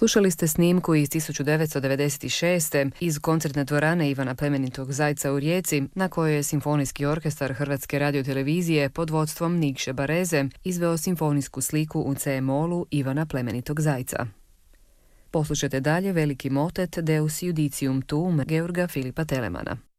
Slušali ste snimku iz 1996. iz koncertne dvorane Ivana Plemenitog Zajca u Rijeci, na kojoj je Simfonijski orkestar Hrvatske radiotelevizije pod vodstvom Nikše Bareze izveo simfonijsku sliku u C-molu Ivana Plemenitog Zajca. Poslušajte dalje veliki motet Deus Judicium Tuum Georga Filipa Telemana.